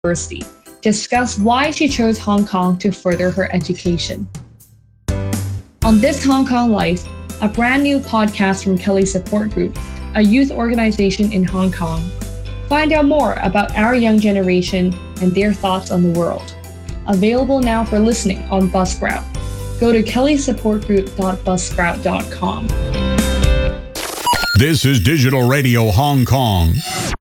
University, discuss why she chose Hong Kong to further her education. On This Hong Kong Life, a brand new podcast from Kelly Support Group, a youth organization in Hong Kong. Find out more about our young generation and their thoughts on the world. Available now for listening on Buzzsprout. Go to kellysupportgroup.buzzsprout.com. This is Digital Radio Hong Kong.